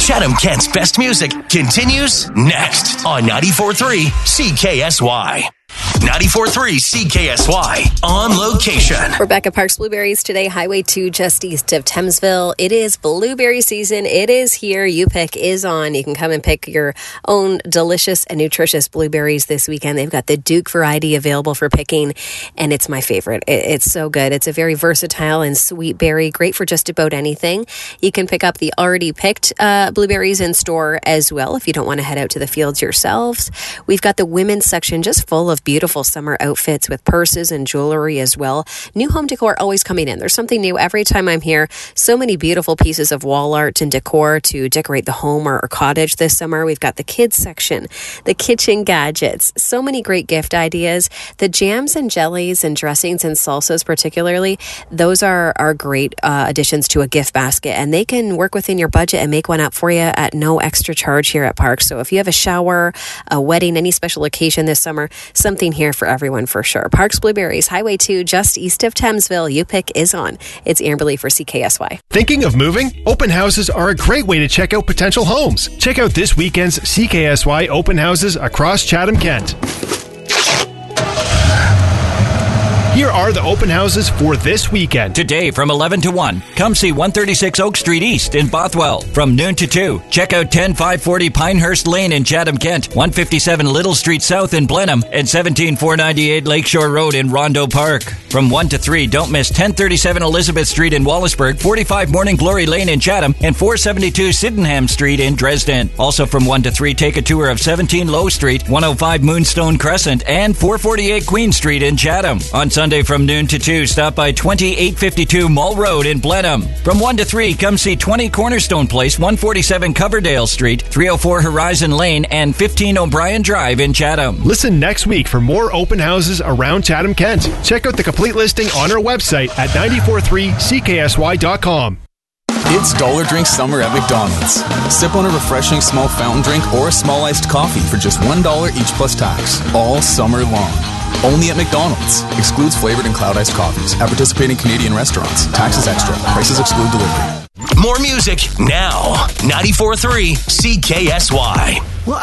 Chatham-Kent's best music continues next on 94.3 CKSY. 94.3 CKSY on location. We're back at Parks Blueberries today, Highway 2 just east of Thamesville. It is blueberry season. It is here. You Pick is on. You can come and pick your own delicious and nutritious blueberries this weekend. They've got the Duke variety available for picking, and it's my favorite. It's so good. It's a very versatile and sweet berry, great for just about anything. You can pick up the already picked blueberries in store as well if you don't want to head out to the fields yourselves. We've got the women's section just full of beautiful summer outfits with purses and jewelry as well. New home decor always coming in. There's something new every time I'm here. So many beautiful pieces of wall art and decor to decorate the home or cottage this summer. We've got the kids section, the kitchen gadgets, so many great gift ideas. The jams and jellies and dressings and salsas particularly, those are great additions to a gift basket, and they can work within your budget and make one up for you at no extra charge here at Parks. So if you have a shower, a wedding, any special occasion this summer, something here for everyone for sure. Parks Blueberries, Highway 2, just east of Thamesville. You Pick is on. It's Amberly for CKSY. Thinking of moving? Open houses are a great way to check out potential homes. Check out this weekend's CKSY open houses across Chatham-Kent. Here are the open houses for this weekend. Today from 11 to 1, come see 136 Oak Street East in Bothwell. From noon to 2, check out 10540 Pinehurst Lane in Chatham-Kent, 157 Little Street South in Blenheim, and 17498 Lakeshore Road in Rondo Park. From 1 to 3, don't miss 1037 Elizabeth Street in Wallaceburg, 45 Morning Glory Lane in Chatham, and 472 Sydenham Street in Dresden. Also from 1 to 3, take a tour of 17 Low Street, 105 Moonstone Crescent, and 448 Queen Street in Chatham. On Sunday from noon to 2, stop by 2852 Mull Road in Blenheim. From 1 to 3, come see 20 Cornerstone Place, 147 Coverdale Street, 304 Horizon Lane, and 15 O'Brien Drive in Chatham. Listen next week for more open houses around Chatham-Kent. Check out the complete listing on our website at 943CKSY.com. It's Dollar Drink Summer at McDonald's. Sip on a refreshing small fountain drink or a small iced coffee for just $1 each plus tax, all summer long. Only at McDonald's. Excludes flavored and cloud iced coffees. At participating Canadian restaurants. Taxes extra. Prices exclude delivery. More music now. 94.3 CKSY. Well,